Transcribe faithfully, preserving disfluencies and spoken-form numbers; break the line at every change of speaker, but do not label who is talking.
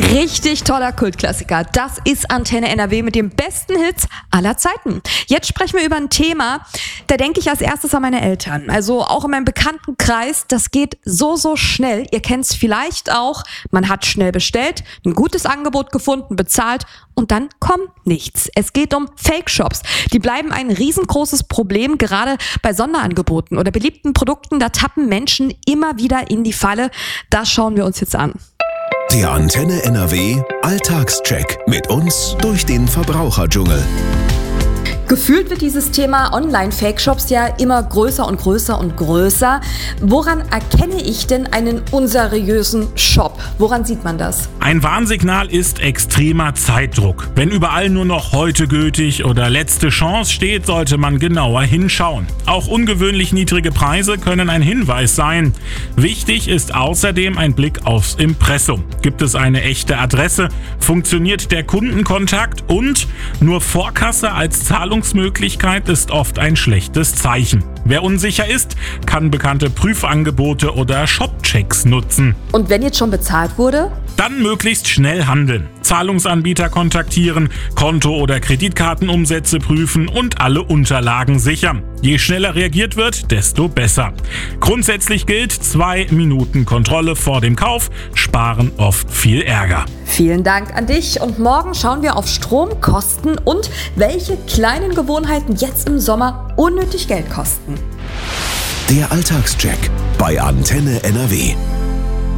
Richtig toller Kultklassiker. Das ist Antenne N R W mit den besten Hits aller Zeiten. Jetzt sprechen wir über ein Thema, da denke ich als erstes an meine Eltern. Also auch in meinem Bekanntenkreis, das geht so, so schnell. Ihr kennt es vielleicht auch. Man hat schnell bestellt, ein gutes Angebot gefunden, bezahlt und dann kommt nichts. Es geht um Fake-Shops. Die bleiben ein riesengroßes Problem, gerade bei Sonderangeboten oder beliebten Produkten. Da tappen Menschen immer wieder in die Falle. Das schauen wir uns jetzt an.
Der Antenne N R W Alltagscheck mit uns durch den Verbraucherdschungel.
Gefühlt wird dieses Thema Online-Fake-Shops ja immer größer und größer und größer. Woran erkenne ich denn einen unseriösen Shop? Woran sieht man das?
Ein Warnsignal ist extremer Zeitdruck. Wenn überall nur noch heute gültig oder letzte Chance steht, sollte man genauer hinschauen. Auch ungewöhnlich niedrige Preise können ein Hinweis sein. Wichtig ist außerdem ein Blick aufs Impressum. Gibt es eine echte Adresse? Funktioniert der Kundenkontakt? Und nur Vorkasse als Zahlungsmöglichkeit ist oft ein schlechtes Zeichen. Wer unsicher ist, kann bekannte Prüfangebote oder Shopchecks nutzen.
Und wenn jetzt schon bezahlt wurde?
Dann möglichst schnell handeln. Zahlungsanbieter kontaktieren, Konto- oder Kreditkartenumsätze prüfen und alle Unterlagen sichern. Je schneller reagiert wird, desto besser. Grundsätzlich gilt, zwei Minuten Kontrolle vor dem Kauf sparen oft viel Ärger.
Vielen Dank an dich und morgen schauen wir auf Stromkosten und welche kleinen Gewohnheiten jetzt im Sommer unnötig Geld kosten.
Der Alltagscheck bei Antenne N R W.